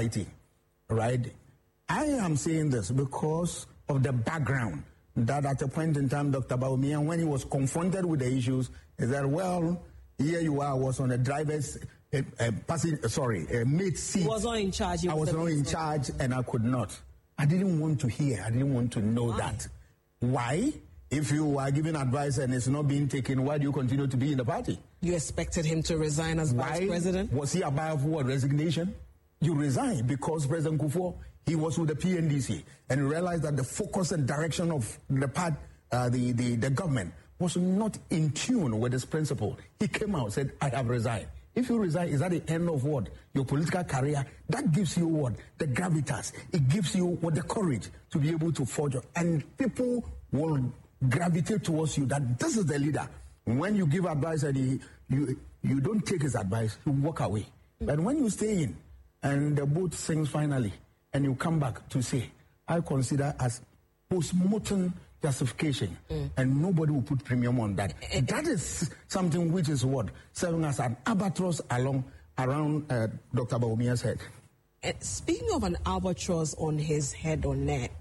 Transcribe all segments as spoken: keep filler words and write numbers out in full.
society, right? I am saying this because of the background that at a point in time, Doctor Bawumia, when he was confronted with the issues, is that, well, here you are, I was on a driver's, uh, uh, passing, uh, sorry, a mate seat. He was not in charge. I was not in charge and I could not. I didn't want to hear, I didn't want to know why? that. Why? If you are giving advice and it's not being taken, why do you continue to be in the party? You expected him to resign as why? vice president? Was he above what, resignation? You resign because President Kufuor, he was with the P N D C and realized that the focus and direction of the part, uh, the, the, the government was not in tune with his principle. He came out and said, I have resigned. If you resign, is that the end of what? Your political career? That gives you what? The gravitas. It gives you what? The courage to be able to forge. And people will gravitate towards you that this is the leader. When you give advice and he, you, you don't take his advice, you walk away. But when you stay in and the boat sinks finally, and you come back to say, I consider as post-mortem justification, mm. and nobody will put premium on that. Uh, that is something which is what? Serving as an albatross along around uh, Doctor Bawumia's head. Uh, speaking of an albatross on his head or neck,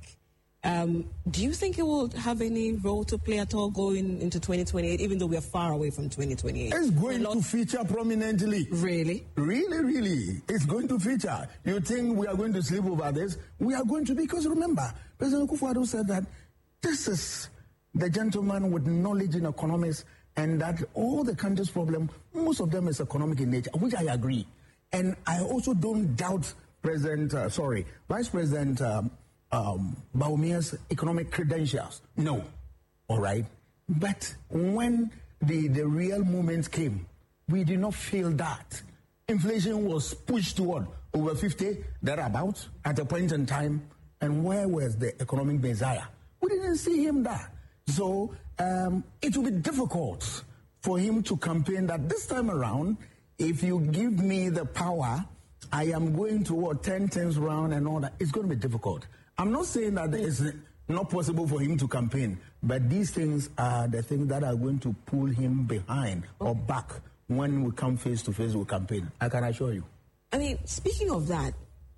um, do you think it will have any role to play at all going into twenty twenty-eight, even though we are far away from twenty twenty-eight? It's going to feature prominently. Really? Really, really. It's going to feature. You think we are going to sleep over this? We are going to, because remember, President Kufuor said that this is the gentleman with knowledge in economics, and that all the country's problem, most of them is economic in nature, which I agree. And I also don't doubt President, uh, sorry, Vice President um, um, Bawumia's economic credentials. No. All right. But when the, the real moments came, we did not feel that. Inflation was pushed toward over fifty, thereabouts, at a point in time. And where was the economic messiah? We didn't see him there. So um, it will be difficult for him to campaign that this time around, if you give me the power, I am going to what, ten things around and all that. It's going to be difficult. I'm not saying that it's not possible for him to campaign, but these things are the things that are going to pull him behind or back when we come face to face with campaign. I can assure you. I mean, speaking of that,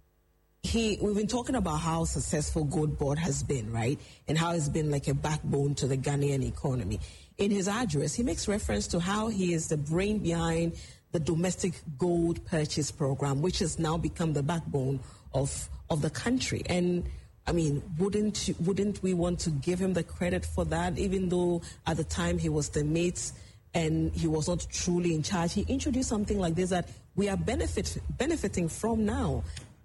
He, we've been talking about how successful Gold Board has been, right? And how it's been like a backbone to the Ghanaian economy. In his address, he makes reference to how he is the brain behind the domestic gold purchase program, which has now become the backbone of, of the country. And, I mean, wouldn't, you, wouldn't we want to give him the credit for that, even though at the time he was the mate and he was not truly in charge? He introduced something like this that we are benefit, benefiting from now.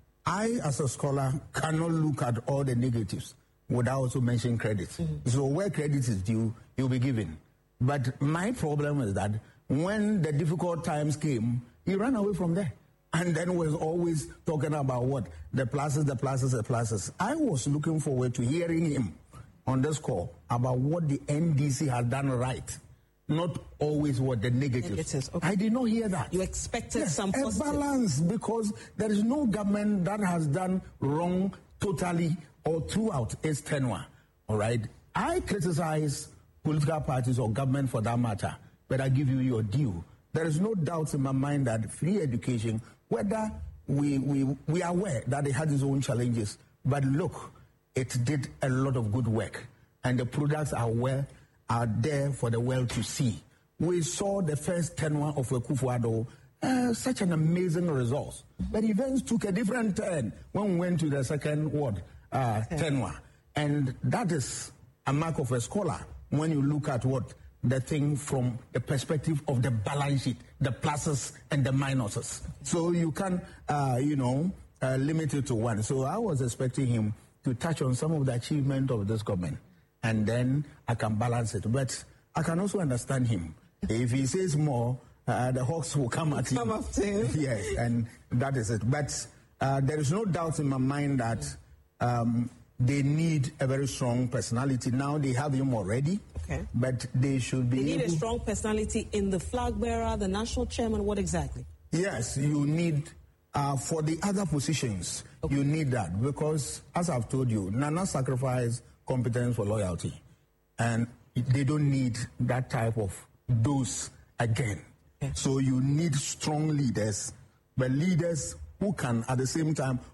I, as a scholar, cannot look at all the negatives without also mentioning credit. Mm-hmm. So where credit is due, you'll be given. But my problem is that when the difficult times came, he ran away from there. And then was always talking about what? The pluses, the pluses, the pluses. I was looking forward to hearing him on this call about what the N D C has done right. Not always what the negatives. negatives okay. I did not hear that. You expected yes, some positive. A balance, because there is no government that has done wrong totally or throughout its tenure. All right. I criticize political parties or government for that matter, but I give you your due. There is no doubt in my mind that free education, whether we we we are aware that it had its own challenges, but look, it did a lot of good work, and the products are well. are there for the world to see. We saw the first tenure of Akufo-Addo, uh, such an amazing result. But events took a different turn when we went to the second word, uh, tenure. And that is a mark of a scholar when you look at what the thing from the perspective of the balance sheet, the pluses and the minuses. So you can, uh, you know, uh, limit it to one. So I was expecting him to touch on some of the achievement of this government, and then I can balance it. But I can also understand him. If he says more, uh, the hawks will come at him. Come up to him. Yes, and that is it. But uh, there is no doubt in my mind that um, they need a very strong personality. Now they have him already, okay. But they should be They need able... a strong personality in the flag bearer, the national chairman, what exactly? Yes, you need... Uh, for the other positions, okay. You need that, because, as I've told you, Nana sacrificed competence for loyalty, and they don't need that type of dose again. Okay. So you need strong leaders, but leaders who can, at the same time,